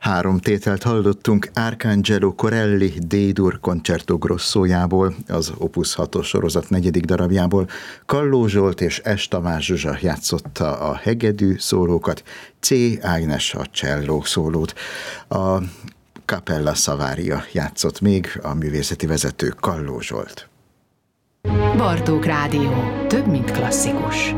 Három tételt hallottunk Arcangelo Corelli D-dur Concerto Grossójából, az Opus 6-os sorozat 4. darabjából. Kalló Zsolt és S. Tamás Zsuzsa játszotta a hegedű szólókat, C. Ágnes a cselló szólót. A Capella Savaria játszott még, a művészeti vezető Kalló Zsolt. Bartók Rádió. Több, mint klasszikus.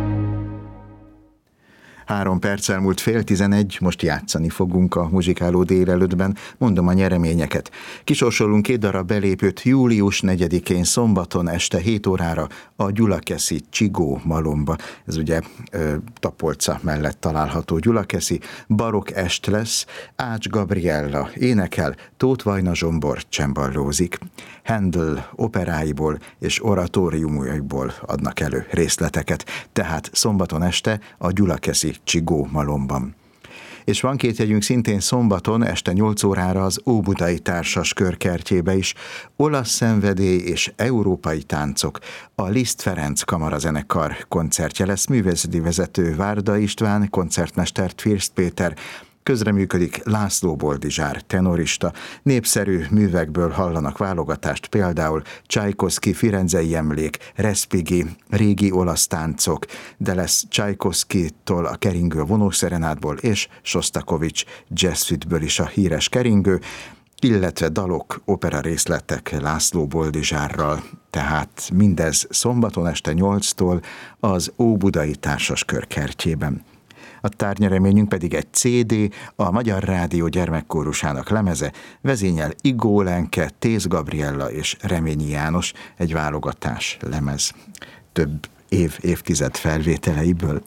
3 perccel múlt 10:11, most játszani fogunk a muzsikáló délelőttben, mondom a nyereményeket. Kisorsolunk 2 darab belépőt július 4-én szombaton este 7 órára a Gyulakeszi Csigó Malomba. Ez ugye Tapolca mellett található Gyulakeszi. Barokk est lesz, Ács Gabriella énekel, Tóth Vajna Zsombor cemballózik. Handel operáiból és oratóriumaiból adnak elő részleteket, tehát szombaton este a Gyulakeszi Csigó Malomban. És van 2 jegyünk szintén szombaton este 8 órára az Óbudai Társas Körkertjébe is. Olasz szenvedély és európai táncok. A Liszt Ferenc kamarazenekar koncertje lesz, művészeti vezető Várda István, koncertmester First Péter, közreműködik László Boldizsár, tenorista. Népszerű művekből hallanak válogatást, például Csajkovszky Firenzei emlék, Respighi, régi olasz táncok, de lesz Csajkovszkytól a keringő vonószerenádból, és Sostakovics jazzfitből is a híres keringő, illetve dalok, opera részletek László Boldizsárral. Tehát mindez szombaton este 8-tól az Óbudai Társas Körkertjében. A tárgynyereményünk pedig egy CD, a Magyar Rádió gyermekkórusának lemeze, vezényel Igó Lenke, Tész Gabriella és Reményi János, egy válogatás lemez több évtized felvételeiből.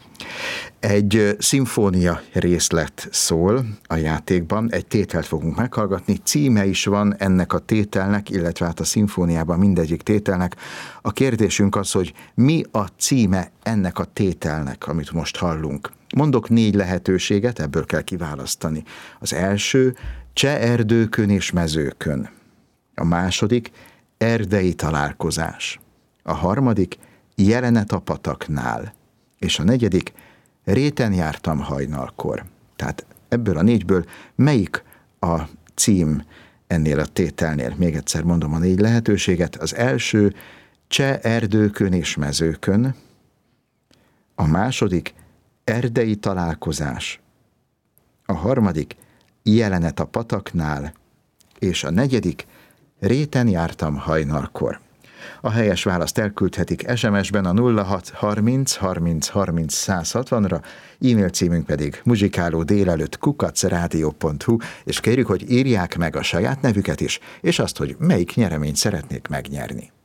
Egy szimfónia részlet szól a játékban, egy tételt fogunk meghallgatni, címe is van ennek a tételnek, illetve hát a szimfóniában mindegyik tételnek. A kérdésünk az, hogy mi a címe ennek a tételnek, amit most hallunk. Mondok 4 lehetőséget, ebből kell kiválasztani. Az első, Cseh erdőkön és mezőkön. A második, erdei találkozás. A harmadik, jelenet a pataknál. És a negyedik, réten jártam hajnalkor. Tehát ebből a 4-ből melyik a cím ennél a tételnél? Még egyszer mondom a 4 lehetőséget. Az első, Cseh erdőkön és mezőkön. A második, erdei találkozás. A harmadik, jelenet a pataknál. És a negyedik, réten jártam hajnalkor. A helyes választ elküldhetik SMS-ben a 0630 30 30 160-ra, e-mail címünk pedig muzsikálódélelőtt@radio.hu, és kérjük, hogy írják meg a saját nevüket is, és azt, hogy melyik nyereményt szeretnék megnyerni.